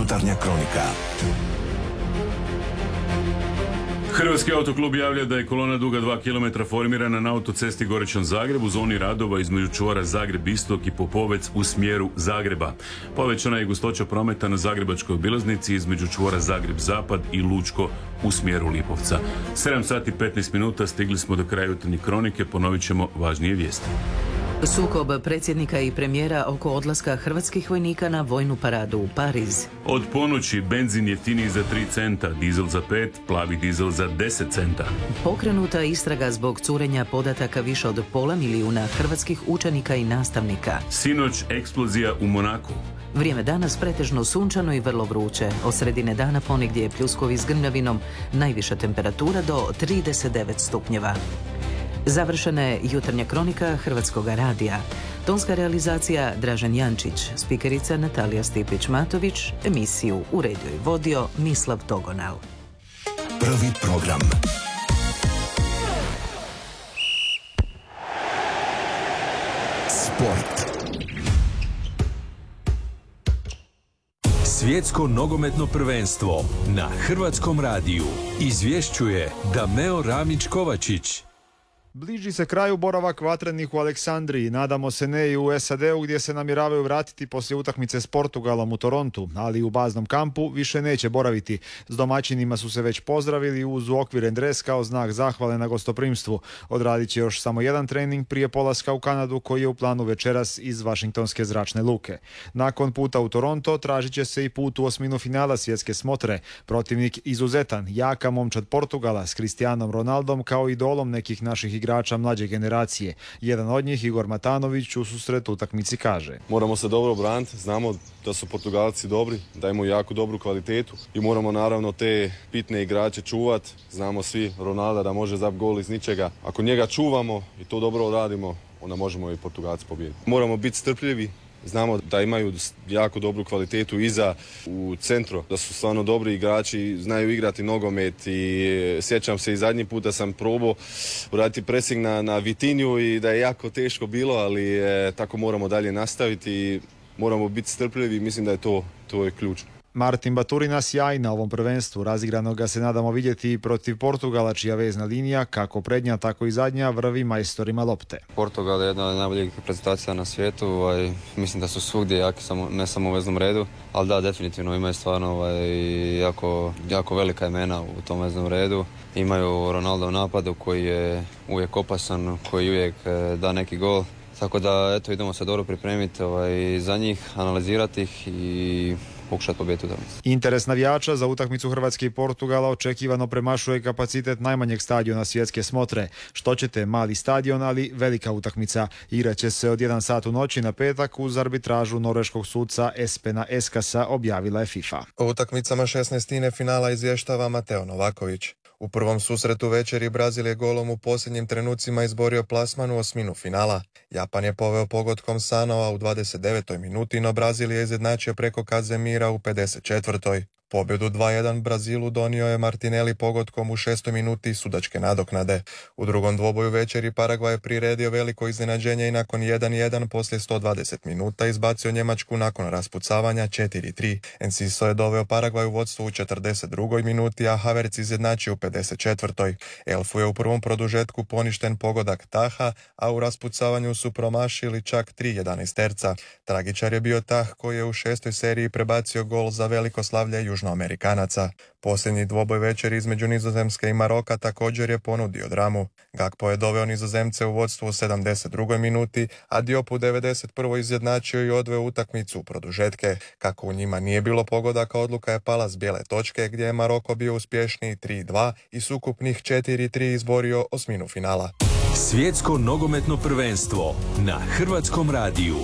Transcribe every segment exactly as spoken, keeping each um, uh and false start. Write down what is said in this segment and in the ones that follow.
Jutarnja kronika. Hrvatski autoklub javlja da je kolona duga dva kilometra formirana na autocesti Gorečan-Zagreb u zoni radova između čvora Zagreb-Istok i Popovec u smjeru Zagreba. Povećana je gustoća prometa na zagrebačkoj obilaznici između čvora Zagreb-Zapad i Lučko u smjeru Lipovca. sedam sati i petnaest minuta, stigli smo do kraja jutarnje kronike, ponovit ćemo važnije vijesti. Sukob predsjednika i premijera oko odlaska hrvatskih vojnika na vojnu paradu u Pariz. Od ponoći benzin jeftiniji za tri centa, dizel za pet, plavi dizel za deset centa. Pokrenuta istraga zbog curenja podataka više od pola milijuna hrvatskih učenika i nastavnika. Sinoć eksplozija u Monaku. Vrijeme danas pretežno sunčano i vrlo vruće. Od sredine dana ponegdje je pljuskovi s grmljavinom, najviša temperatura do trideset devet stupnjeva. Završena je jutarnja kronika Hrvatskog radija. Tonska realizacija Dražen Jančić, spikerica Natalija Stipić-Matović, emisiju uredio i vodio Mislav Togonal. Prvi program. Sport. Svjetsko nogometno prvenstvo na Hrvatskom radiju izvješćuje Dameo Ramić-Kovačić. Bliži se kraju boravak vatrenih u Aleksandriji, nadamo se ne i u S A D-u gdje se namiravaju vratiti poslije utakmice s Portugalom u Torontu, ali u baznom kampu više neće boraviti. S domaćinima su se već pozdravili uz uokviren dres kao znak zahvale na gostoprimstvu. Odradit će još samo jedan trening prije polaska u Kanadu koji je u planu večeras iz Vašingtonske zračne luke. Nakon puta u Toronto tražit će se i put u osminu finala svjetske smotre. Protivnik izuzetan, jaka momčad Portugala s Cristianom Ronaldom kao idolom nekih naših igrača mlađe generacije. Jedan od njih, Igor Matanović, u susretu utakmici kaže: moramo se dobro braniti, znamo da su Portugalci dobri, da imaju jako dobru kvalitetu i moramo naravno te bitne igrače čuvati. Znamo svi Ronalda da može zabiti gol iz ničega. Ako njega čuvamo i to dobro radimo, onda možemo i Portugalci pobijediti. Moramo biti strpljivi. Znamo da imaju jako dobru kvalitetu iza u centru, da su stvarno dobri igrači, znaju igrati nogomet i sjećam se i zadnji puta sam probao uraditi pressing na, na Vitinju i da je jako teško bilo, ali e, tako moramo dalje nastaviti i moramo biti strpljivi i mislim da je to, to je ključno. Martin Baturina sjaj na ovom prvenstvu. Razigrano ga se nadamo vidjeti i protiv Portugala, čija vezna linija, kako prednja, tako i zadnja, vrvi majstorima lopte. Portugal je jedna od najboljih reprezentacija na svijetu. Ovaj, mislim da su svugdje jaki, samo, ne samo u veznom redu, ali da, definitivno imaju stvarno ovaj, jako, jako velika imena u tom veznom redu. Imaju Ronaldo u napadu koji je uvijek opasan, koji uvijek da neki gol. Tako da, eto, idemo se dobro pripremiti ovaj, za njih, analizirati ih i pokušati pobijediti utakmicu. Interes navijača za utakmicu Hrvatske i Portugala očekivano premašuje kapacitet najmanjeg stadiona svjetske smotre. Što ćete, mali stadion, ali velika utakmica. Igraće se od jedan sat u noći na petak uz arbitražu norveškog suca Espena Eskasa, objavila je FIFA. O utakmicama šesnaestine finala izvještava Mateo Novaković. U prvom susretu večeri Brazil je golom u posljednjim trenucima izborio plasman u osminu finala. Japan je poveo pogodkom Sanoa u dvadeset devetoj minuti, no Brazil je izjednačio preko Kazemira u pedeset četvrtoj Pobjedu dva jedan Brazilu donio je Martinelli pogodkom u šestoj minuti sudačke nadoknade. U drugom dvoboju večeri Paragvaj je priredio veliko iznenađenje i nakon jedan jedan poslije sto dvadeset minuta izbacio Njemačku nakon raspucavanja četiri tri. Enciso je doveo Paragvaj u vodstvo u četrdeset drugoj minuti, a Havertz izjednačio u pedeset četvrtoj Elfu je u prvom produžetku poništen pogodak Taha, a u raspucavanju su promašili čak tri jedanaesterca. Tragičar je bio Tah koji je u šestoj seriji prebacio gol za veliko slavlje Južnoamerikanaca. Posljednji dvoboj večeri između Nizozemske i Maroka također je ponudio dramu. Gakpo je doveo Nizozemce u vodstvu u sedamdeset drugoj minuti, a Diop u devedeset prvoj izjednačio i odveo utakmicu u produžetke. Kako u njima nije bilo pogodaka, odluka je pala s bijele točke, gdje je Maroko bio uspješniji tri dva i s ukupnih četiri tri izborio osminu finala. Svjetsko nogometno prvenstvo na Hrvatskom radiju.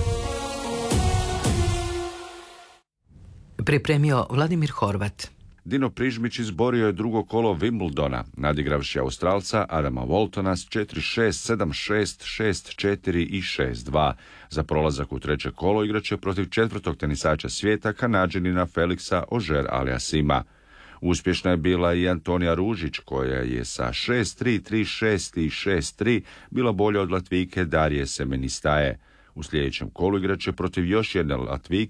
Pripremio Vladimir Horvat. Dino Prižmić izborio je drugo kolo Wimbledona, nadigravši Australca Adama Waltona s četiri šest, sedam šest, šest četiri i šest dva. Za prolazak u treće kolo igraće protiv četvrtog tenisača svijeta, Kanađanina Felixa Auger-Aliassima. Uspješna je bila i Antonija Ružić, koja je sa šest tri, tri šest i šest tri bila bolja od Latvijke Darije Semenistaje. U sljedećem kolu igraće protiv još jedne Latvijke